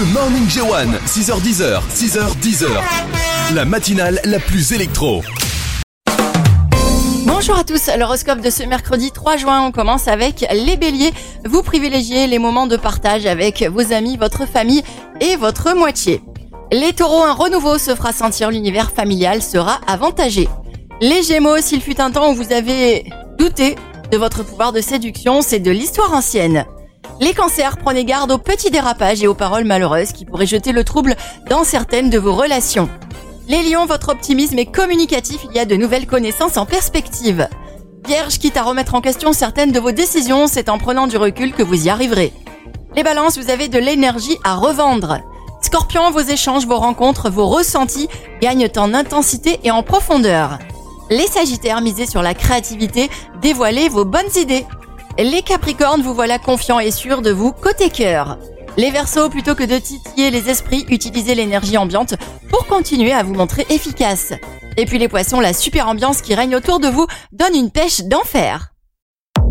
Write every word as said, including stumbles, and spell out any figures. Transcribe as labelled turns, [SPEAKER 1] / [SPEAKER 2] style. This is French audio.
[SPEAKER 1] Le Morning J un, six heures dix, six heures dix. La matinale la plus électro.
[SPEAKER 2] Bonjour à tous, l'horoscope de ce mercredi trois juin, on commence avec les béliers. Vous privilégiez les moments de partage avec vos amis, votre famille et votre moitié. Les taureaux, un renouveau se fera sentir, l'univers familial sera avantagé. Les gémeaux, s'il fut un temps où vous avez douté de votre pouvoir de séduction, c'est de l'histoire ancienne. Les cancers, prenez garde aux petits dérapages et aux paroles malheureuses qui pourraient jeter le trouble dans certaines de vos relations. Les lions, votre optimisme est communicatif, il y a de nouvelles connaissances en perspective. Vierge, quitte à remettre en question certaines de vos décisions, c'est en prenant du recul que vous y arriverez. Les balances, vous avez de l'énergie à revendre. Scorpion, vos échanges, vos rencontres, vos ressentis gagnent en intensité et en profondeur. Les sagittaires, misez sur la créativité, dévoilez vos bonnes idées. Les capricornes, vous voilà confiants et sûrs de vous côté cœur. Les verseaux, plutôt que de titiller les esprits, utilisez l'énergie ambiante pour continuer à vous montrer efficace. Et puis les poissons, la super ambiance qui règne autour de vous donne une pêche d'enfer.